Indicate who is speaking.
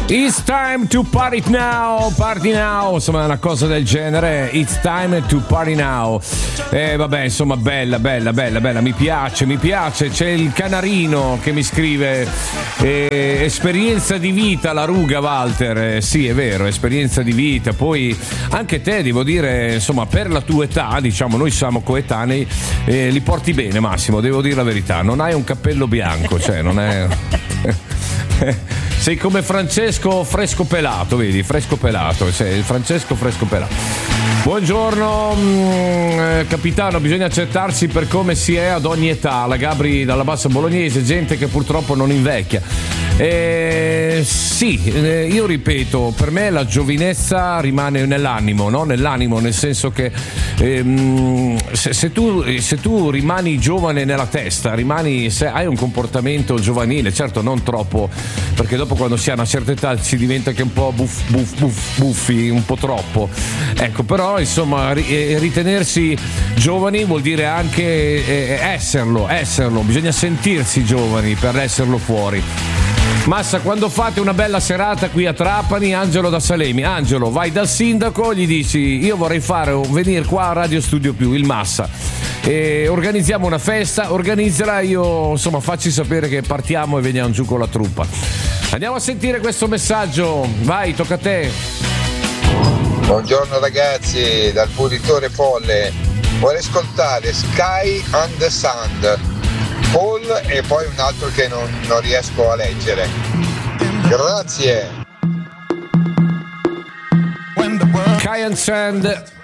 Speaker 1: It's time to party now, insomma una cosa del genere. It's time to party now. Vabbè, insomma, bella, mi piace. C'è il Canarino che mi scrive esperienza di vita, la ruga, Walter. Sì, è vero, esperienza di vita. Poi anche te, devo dire, insomma, per la tua età, diciamo, noi siamo coetanei, li porti bene, Massimo, devo dire la verità. Non hai un cappello bianco, cioè non è... Sei come Francesco fresco pelato, vedi? Fresco pelato, sei il Francesco fresco pelato. Buongiorno capitano, bisogna accettarsi per come si è ad ogni età. La Gabri dalla bassa bolognese, gente che purtroppo non invecchia. Sì, io ripeto, per me la giovinezza rimane nell'animo, no? Nell'animo, nel senso che se tu rimani giovane nella testa, se hai un comportamento giovanile, certo non troppo, perché dopo quando si ha una certa età si diventa anche un po' buffi, un po' troppo. Ecco, però insomma ritenersi giovani vuol dire anche esserlo, bisogna sentirsi giovani per esserlo fuori. Massa, quando fate una bella serata qui a Trapani, Angelo da Salemi, Angelo, vai dal sindaco, gli dici io vorrei venire qua a Radio Studio Più, il Massa, e organizziamo una festa, organizzala, io insomma facci sapere che partiamo e veniamo giù con la truppa. Andiamo a sentire questo messaggio, vai, tocca a te.
Speaker 2: Buongiorno ragazzi, dal Puditore Folle, vorrei ascoltare Sky and the Sand, Paul e poi un altro che non riesco a leggere. Grazie.
Speaker 1: Sky and Sand,